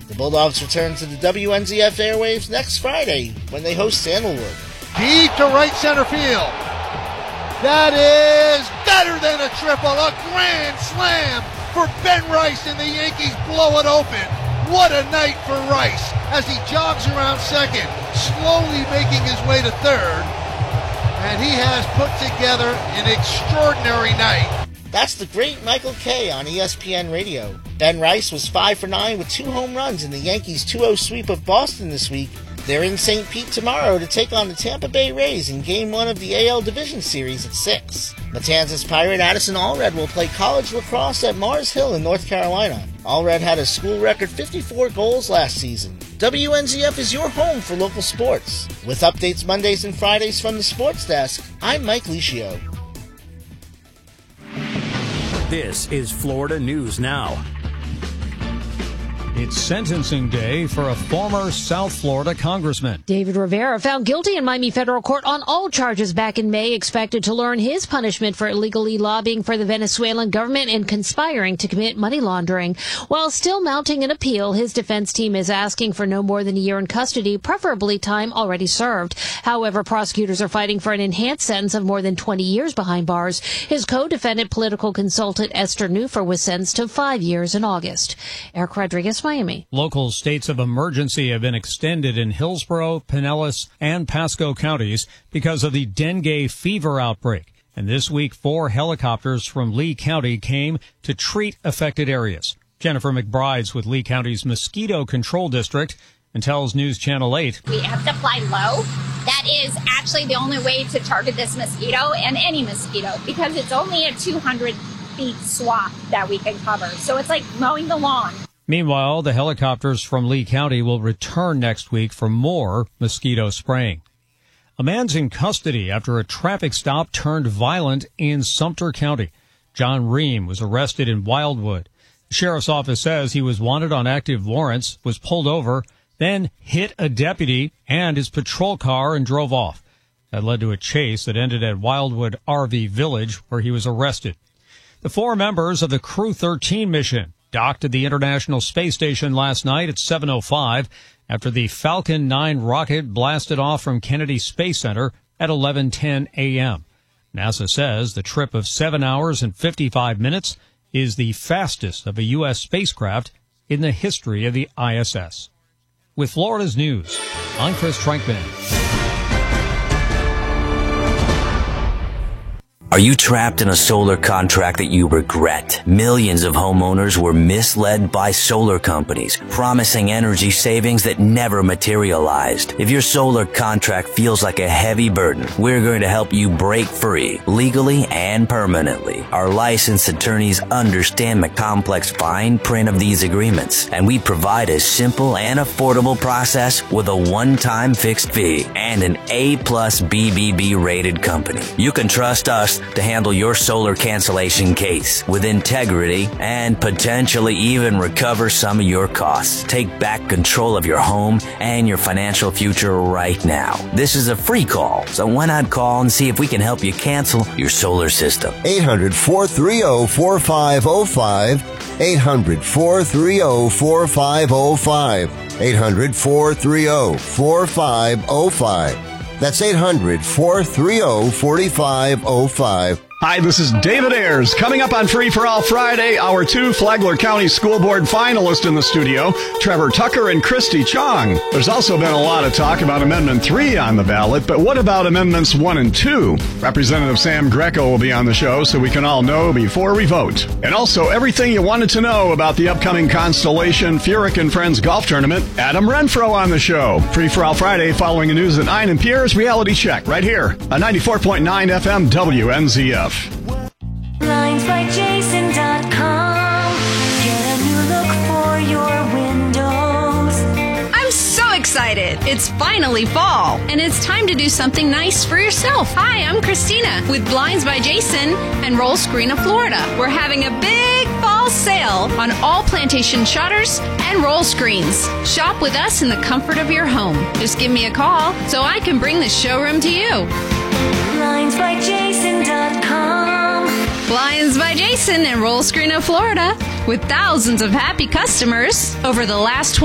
The Bulldogs return to the WNZF airwaves next Friday when they host Sandalwood. Deep to right center field. That is better than a triple, a grand slam for Ben Rice, and the Yankees blow it open. What a night for Rice as he jogs around second, slowly making his way to third, and he has put together an extraordinary night. That's the great Michael Kay on ESPN Radio. Ben Rice was 5 for 9 with 2 home runs in the Yankees' 2-0 sweep of Boston this week. They're in St. Pete tomorrow to take on the Tampa Bay Rays in Game 1 of the AL Division Series at 6. Matanzas Pirate Addison Allred will play college lacrosse at Mars Hill in North Carolina. Allred had a school record 54 goals last season. WNZF is your home for local sports. With updates Mondays and Fridays from the Sports Desk, I'm Mike Licio. This is Florida News Now. It's sentencing day for a former South Florida congressman. David Rivera found guilty in Miami federal court on all charges back in May, expected to learn his punishment for illegally lobbying for the Venezuelan government and conspiring to commit money laundering. While still mounting an appeal, his defense team is asking for no more than a year in custody, preferably time already served. However, prosecutors are fighting for an enhanced sentence of more than 20 years behind bars. His co-defendant, political consultant Esther Neufer, was sentenced to 5 years in August. Eric Rodriguez, Miami. Local states of emergency have been extended in Hillsborough, Pinellas, and Pasco counties because of the dengue fever outbreak. And this week, 4 helicopters from Lee County came to treat affected areas. Jennifer McBride's with Lee County's Mosquito Control District and tells News Channel 8. We have to fly low. That is actually the only way to target this mosquito and any mosquito because it's only a 200 feet swath that we can cover. So it's like mowing the lawn. Meanwhile, the helicopters from Lee County will return next week for more mosquito spraying. A man's in custody after a traffic stop turned violent in Sumter County. John Ream was arrested in Wildwood. The sheriff's office says he was wanted on active warrants, was pulled over, then hit a deputy and his patrol car and drove off. That led to a chase that ended at Wildwood RV Village, where he was arrested. The 4 members of the Crew 13 mission docked at the International Space Station last night at 7:05 after the Falcon 9 rocket blasted off from Kennedy Space Center at 11:10 a.m. NASA says the trip of 7 hours and 55 minutes is the fastest of a U.S. spacecraft in the history of the ISS. With Florida's news, I'm Chris Trankman. Are you trapped in a solar contract that you regret? Millions of homeowners were misled by solar companies, promising energy savings that never materialized. If your solar contract feels like a heavy burden, we're going to help you break free, legally and permanently. Our licensed attorneys understand the complex fine print of these agreements, and we provide a simple and affordable process with a one-time fixed fee and an A+ BBB rated company. You can trust us to handle your solar cancellation case with integrity and potentially even recover some of your costs. Take back control of your home and your financial future right now. This is a free call, so why not call and see if we can help you cancel your solar system. 800-430-4505. 800-430-4505. 800-430-4505. That's 800-430-4505. Hi, this is David Ayers. Coming up on Free for All Friday, our 2 Flagler County School Board finalists in the studio, Trevor Tucker and Christy Chong. There's also been a lot of talk about Amendment 3 on the ballot, but what about Amendments 1 and 2? Representative Sam Greco will be on the show so we can all know before we vote. And also everything you wanted to know about the upcoming Constellation Furyk and Friends Golf Tournament. Adam Renfro on the show. Free for All Friday following the news at 9 and Pierre's Reality Check right here on 94.9 FM WNZF. BlindsByJason.com. Get a new look for your windows. I'm so excited. It's finally fall, and it's time to do something nice for yourself. Hi, I'm Christina with Blinds by Jason and Roll Screen of Florida. We're having a big fall sale on all plantation shutters and roll screens. Shop with us in the comfort of your home. Just give me a call so I can bring the showroom to you. BlindsByJason.com. Blinds by Jason and Roll Screen of Florida, with thousands of happy customers over the last